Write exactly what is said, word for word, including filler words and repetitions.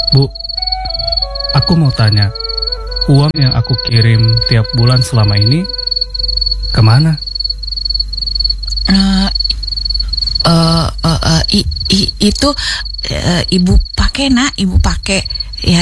Bu, aku mau tanya, uang yang aku kirim tiap bulan selama ini kemana? Uh, uh, uh, uh, i, i, itu uh, ibu pakai nak, ibu pakai